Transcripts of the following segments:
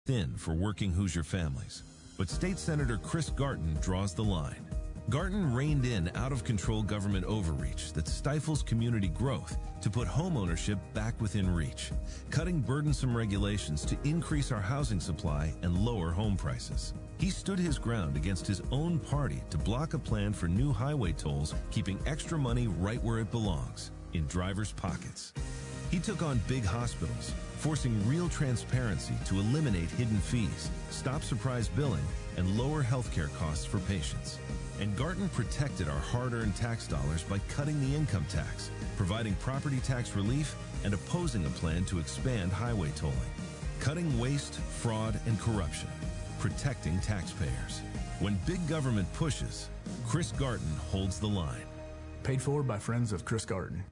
thin for working Hoosier families. But State Senator Chris Garton draws the line. Garton reined in out-of-control government overreach that stifles community growth to put homeownership back within reach, cutting burdensome regulations to increase our housing supply and lower home prices. He stood his ground against his own party to block a plan for new highway tolls, keeping extra money right where it belongs, in drivers' pockets. He took on big hospitals, forcing real transparency to eliminate hidden fees, stop surprise billing, and lower healthcare costs for patients. And Garton protected our hard-earned tax dollars by cutting the income tax, providing property tax relief, and opposing a plan to expand highway tolling. Cutting waste, fraud, and corruption. Protecting taxpayers. When big government pushes, Chris Garton holds the line. Paid for by friends of Chris Garton.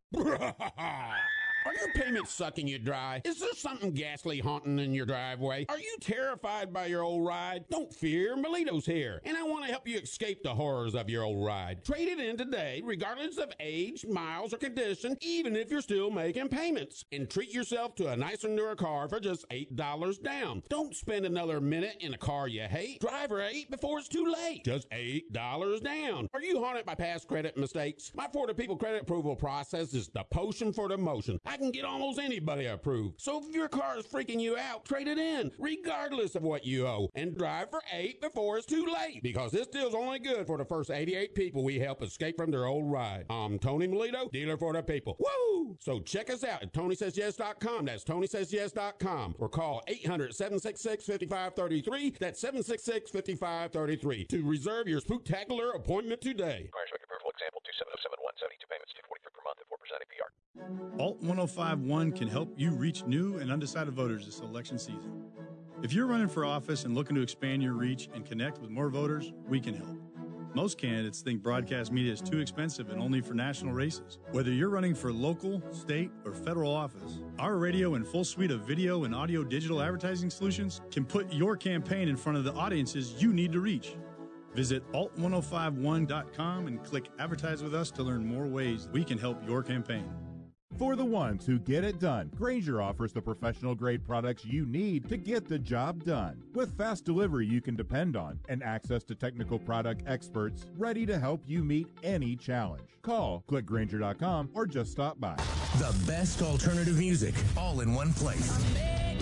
Are your payments sucking you dry? Is there something ghastly haunting in your driveway? Are you terrified by your old ride? Don't fear, Melito's here, and I want to help you escape the horrors of your old ride. Trade it in today, regardless of age, miles, or condition, even if you're still making payments. And treat yourself to a nicer, newer car for just $8 down. Don't spend another minute in a car you hate. Drive right before it's too late. Just $8 down. Are you haunted by past credit mistakes? My Florida People credit approval process is the potion for the motion. I can get almost anybody approved. So if your car is freaking you out, trade it in, regardless of what you owe, and drive for $8 before it's too late, because this deal's only good for the first 88 people we help escape from their old ride. I'm Tony Melito, dealer for the people. Woo! So check us out at TonySaysYes.com. That's TonySaysYes.com. Or call 800-766-5533. That's 766-5533 to reserve your spooktacular appointment today. Approval example 27071, 72 payments, $243 per month at 4% APR. Alt 1051 can help you reach new and undecided voters this election season. If you're running for office and looking to expand your reach and connect with more voters, we can help. Most candidates think broadcast media is too expensive and only for national races. Whether you're running for local, state, or federal office, our radio and full suite of video and audio digital advertising solutions can put your campaign in front of the audiences you need to reach. Visit alt1051.com and click Advertise with Us to learn more ways we can help your campaign. For the ones who get it done, Grainger offers the professional-grade products you need to get the job done. With fast delivery you can depend on and access to technical product experts ready to help you meet any challenge. Call, click Grainger.com, or just stop by. The best alternative music, all in one place.